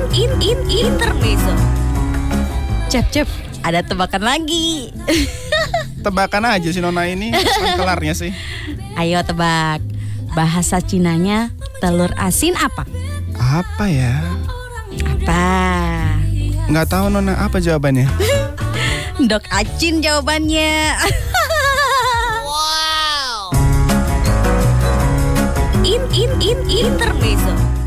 Intermezzo. Cep, ada tebakan lagi. Tebakan aja si Nona ini, kapan kelarnya sih? Ayo tebak. Bahasa Cinanya telur asin apa? Apa ya? Apa? Nggak tahu Nona, apa jawabannya? Dok Acin jawabannya. Wow. Intermezzo.